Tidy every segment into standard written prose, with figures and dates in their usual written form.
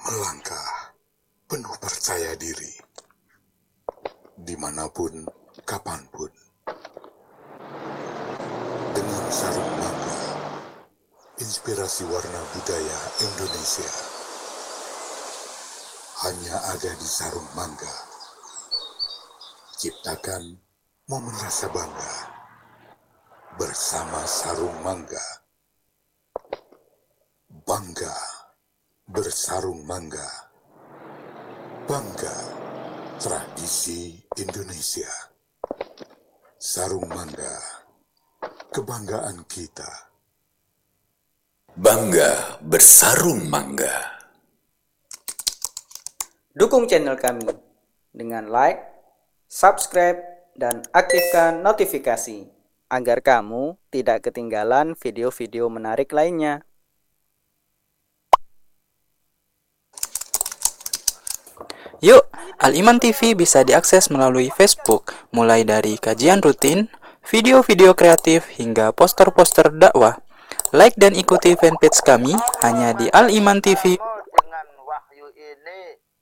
Melangkah penuh percaya diri, dimanapun, kapanpun. Dengan sarung mangga, inspirasi warna budaya Indonesia. Hanya ada di sarung mangga. Ciptakan momen rasa bangga bersama sarung mangga. Bangga bersarung mangga. Bangga tradisi Indonesia. Sarung mangga, kebanggaan kita. Bangga bersarung mangga. Dukung channel kami dengan like, subscribe, dan aktifkan notifikasi agar kamu tidak ketinggalan video-video menarik lainnya. Yuk, Al-Iman TV bisa diakses melalui Facebook, mulai dari kajian rutin, video-video kreatif, hingga poster-poster dakwah. Like dan ikuti fanpage kami hanya di Al-Iman TV. Dengan wahyu ini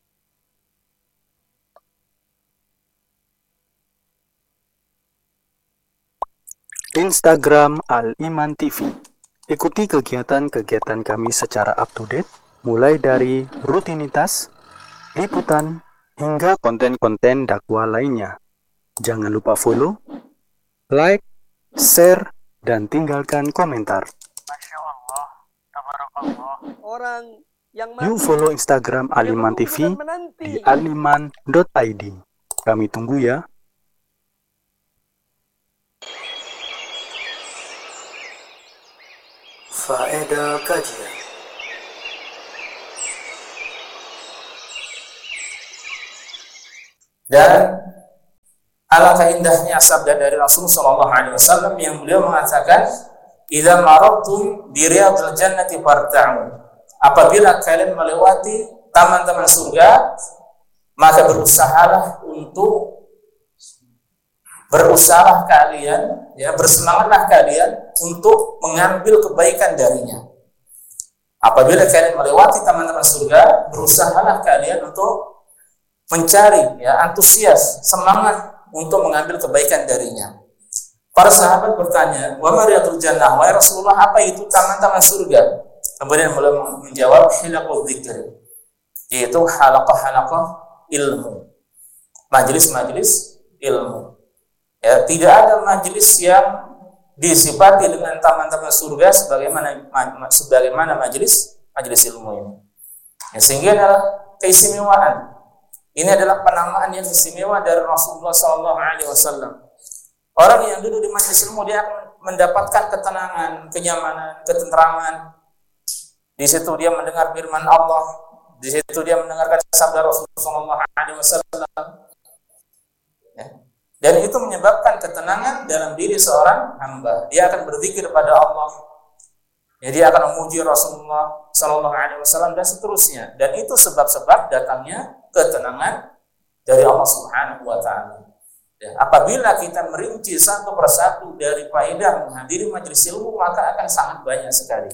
Instagram Al-Iman TV. Ikuti kegiatan-kegiatan kami secara up-to-date, mulai dari rutinitas, liputan, hingga konten-konten dakwah lainnya. Jangan lupa follow, like, share, dan tinggalkan komentar. Masya Allah, tabarakallah. Orang yang Yuk follow Instagram Al-Iman TV di aliman.id. Kami tunggu ya. Faedah kajian. Dan alangkah indahnya sabda dari Rasulullah SAW yang beliau mengatakan, "Idza marartum bi riyadil jannati farta'u." Apabila kalian melewati taman-taman surga, maka berusahalah kalian, bersemangatlah kalian untuk mengambil kebaikan darinya. Apabila kalian melewati taman-taman surga, berusahalah kalian untuk mencari, antusias, semangat untuk mengambil kebaikan darinya. Para sahabat bertanya, "Wa ma riyadul jannah?" Wahai Rasulullah, apa itu taman-taman surga? Kemudian beliau menjawab, "Hilaqul dzikr." Yaitu halaqah-halaqah ilmu. Majelis-majelis ilmu. Ya, tidak ada majelis yang disifati dengan taman-taman surga sebagaimana majelis ilmu ini. Ya, sehingga adalah keistimewaan. Ini adalah penamaan yang istimewa dari Rasulullah SAW. Orang yang duduk di majelis ilmu, dia akan mendapatkan ketenangan, kenyamanan, ketenteraman. Di situ dia mendengar firman Allah, di situ dia mendengarkan sabda Rasulullah SAW. Ya. Dan itu menyebabkan ketenangan dalam diri seorang hamba. Dia akan berzikir pada Allah. Ya, dia akan memuji Rasulullah SAW dan seterusnya. Dan itu sebab-sebab datangnya ketenangan dari Allah Subhanahu wa Ta'ala. Ya, apabila kita merinci satu persatu dari faedah menghadiri majelis ilmu, maka akan sangat banyak sekali.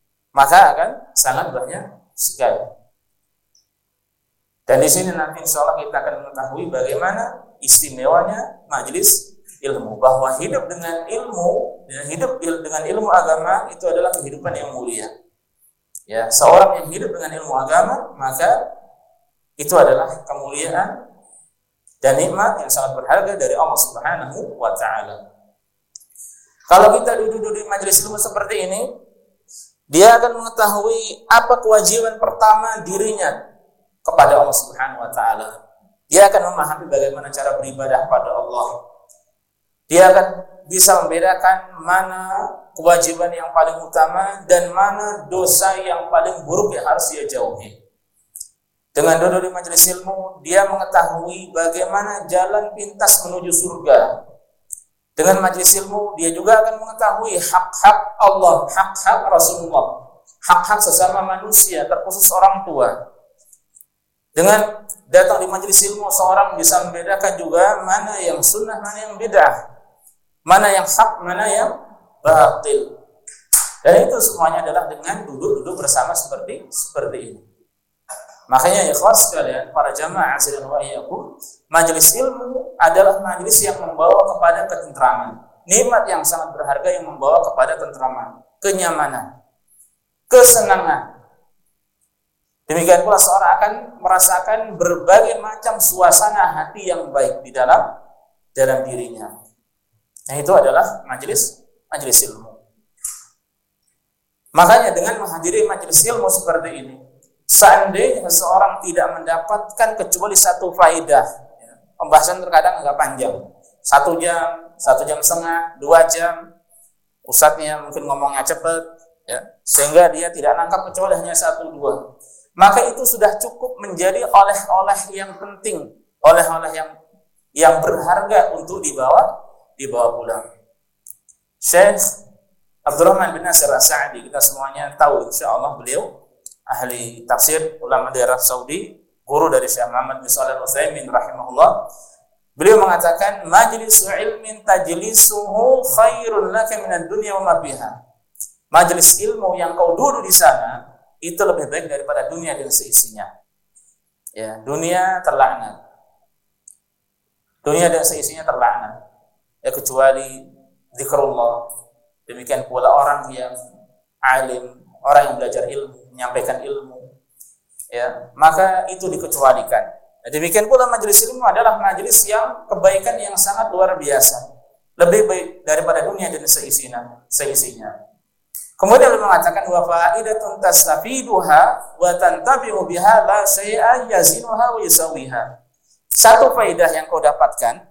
Dan di sini nanti insya Allah kita akan mengetahui bagaimana istimewanya majelis ilmu, bahwa hidup dengan ilmu, dengan ilmu agama itu adalah kehidupan yang mulia. Ya, seorang yang hidup dengan ilmu agama, maka itu adalah kemuliaan dan nikmat yang sangat berharga dari Allah Subhanahu wa Ta'ala. Kalau kita duduk di majelis ilmu seperti ini, dia akan mengetahui apa kewajiban pertama dirinya kepada Allah Subhanahu wa Ta'ala. Dia akan memahami bagaimana cara beribadah pada Allah. Dia akan bisa membedakan mana kewajiban yang paling utama dan mana dosa yang paling buruk yang harus dia jauhi. Dengan duduk di majelis ilmu, dia mengetahui bagaimana jalan pintas menuju surga. Dengan majelis ilmu, dia juga akan mengetahui hak-hak Allah, hak-hak Rasulullah, hak-hak sesama manusia, terkhusus orang tua. Dengan datang di majelis ilmu, seorang bisa membedakan juga mana yang sunnah, mana yang bid'ah, mana yang hak, mana yang batil. Dan itu semuanya adalah dengan duduk-duduk bersama seperti ini. Makanya ikhwan sekalian, para jamaah azan wa iyyakum, majelis ilmu adalah majelis yang membawa kepada ketentraman. Nikmat yang sangat berharga yang membawa kepada ketentraman, kenyamanan, kesenangan. Demikian pula seorang akan merasakan berbagai macam suasana hati yang baik di dalam dirinya. Nah, itu adalah majelis ilmu. Makanya dengan menghadiri majelis ilmu seperti ini, seandainya seseorang tidak mendapatkan kecuali satu faedah, pembahasan terkadang agak panjang, 1 jam, 1,5 jam, 2 jam, ustadznya mungkin ngomongnya cepat, ya, sehingga dia tidak nangkap kecuali hanya 1-2, maka itu sudah cukup menjadi oleh-oleh yang penting, oleh-oleh yang berharga untuk dibawa pulang. Syekh Abdurrahman bin Nasir As-Sa'di, kita semuanya tahu insyaallah beliau ahli tafsir, ulama daerah Saudi, guru dari Syekh Muhammad bin Shalih Al-Utsaimin rahimahullah. Beliau mengatakan, majlisu ilmin tajlisuhu khairun laka minad dunya wa ma fiha. Majelis ilmu yang kau duduk di sana itu lebih baik daripada dunia dan seisinya. Ya, dunia terlaknat. Dunia dan seisinya terlaknat. Ya, kecuali zikrullah. Demikian pula orang yang alim, orang yang belajar ilmu, menyampaikan ilmu, ya, maka itu dikecualikan. Nah, demikian pula majelis ilmu adalah majelis yang kebaikan yang sangat luar biasa, lebih baik daripada dunia dan seisinya. Kemudian beliau mengatakan wa faidatun tastafiduha wa tantabi'u biha la syai'a yazinuha wa yusawiha. Satu faedah yang kau dapatkan,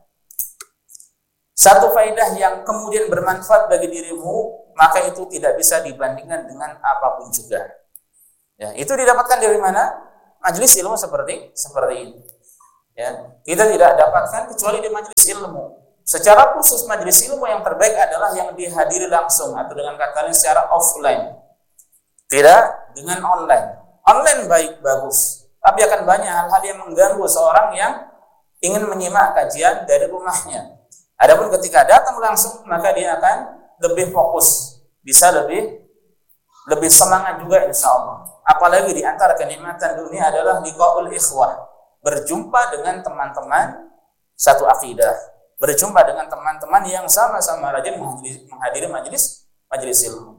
satu faedah yang kemudian bermanfaat bagi dirimu, maka itu tidak bisa dibandingkan dengan apapun juga. Ya, itu didapatkan dari mana? Majelis ilmu seperti ini. Ya, kita tidak dapatkan kecuali di majelis ilmu. Secara khusus majelis ilmu yang terbaik adalah yang dihadiri langsung atau dengan kata lain secara offline. Tidak dengan online. Online baik, bagus. Tapi akan banyak hal-hal yang mengganggu seorang yang ingin menyimak kajian dari rumahnya. Adapun ketika datang langsung, maka dia akan lebih fokus, bisa lebih semangat juga insyaallah. Apalagi di antara kenikmatan dunia adalah liqaul ikhwah, berjumpa dengan teman-teman satu akidah, berjumpa dengan teman-teman yang sama-sama rajin menghadiri majelis ilmu.